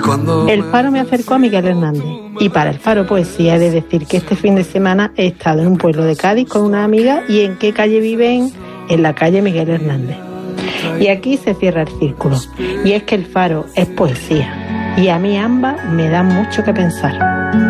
El Faro me acercó a Miguel Hernández. Y para el Faro Poesía he de decir que este fin de semana he estado en un pueblo de Cádiz con una amiga. ¿Y en qué calle viven? En la calle Miguel Hernández. Y aquí se cierra el círculo. Y es que el Faro es poesía. Y a mí ambas me dan mucho que pensar.